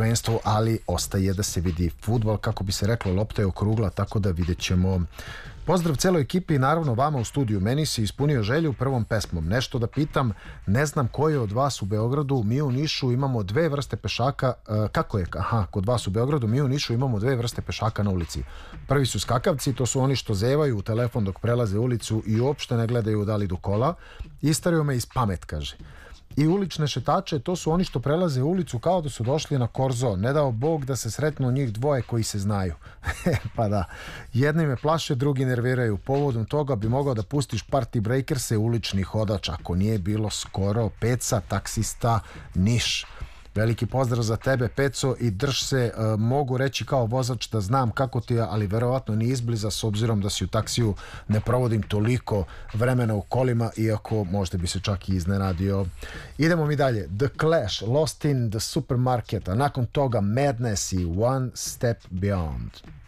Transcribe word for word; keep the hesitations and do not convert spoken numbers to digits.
prvenstvo, ali ostaje da se vidi fudbal, kako bi se reklo, lopta je okrugla, tako da vidjet ćemo. Pozdrav celoj ekipi i naravno vama u studiju. Meni si ispunio želju prvom pesmom. Nešto da pitam, ne znam ko je od vas u Beogradu, mi u Nišu imamo dve vrste pešaka. Uh, kako je? Aha, kod vas u Beogradu, mi u Nišu imamo dve vrste pešaka na ulici. Prvi su skakavci, to su oni što zevaju u telefon dok prelaze ulicu i uopšte ne gledaju da li idu kola. Istario me iz pamet, kaže. I ulične šetače, to su oni što prelaze ulicu kao da su došli na korzo. Ne dao Bog da se sretnu njih dvoje koji se znaju. Pa da, jedni me plaše, drugi nerviraju. Povodom toga bi mogao da pustiš Party Breakers-e, ulični hodač. Ako nije bilo skoro, Peca, taksista, Niš. Veliki pozdrav za tebe, Peco, i drž se. E, mogu reći kao vozač da znam kako ti je, ali verovatno ni izbliza, s obzirom da si u taksiju ne provodim toliko vremena u kolima, iako možda bi se čak i iznenadio. Idemo mi dalje. The Clash, Lost in the Supermarket, a nakon toga Madness i One Step Beyond.